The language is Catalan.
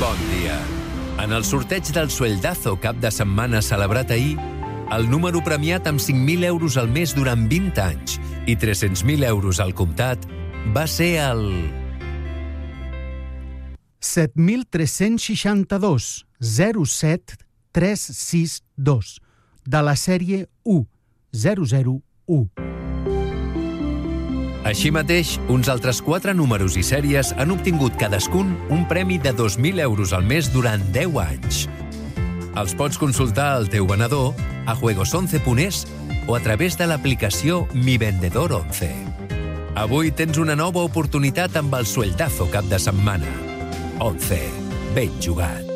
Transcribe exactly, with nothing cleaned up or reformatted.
bon dia. En el sorteig del Sueldazo cap de setmana celebrat ahir, el número premiat amb cinc mil euros al mes durant vint anys i tres-cents mil euros al comptat va ser el... set mil tres-cents seixanta-dos zero set tres sis dos de la sèrie u zero zero u. Així mateix, uns altres quatre números i sèries han obtingut cadascun un premi de dos mil euros al mes durant deu anys. Els pots consultar al teu venedor, a juegos once punt es o a través de l'aplicació Mi Vendedor once. Avui tens una nova oportunitat amb el Sueldazo cap de setmana. once. Ben jugat.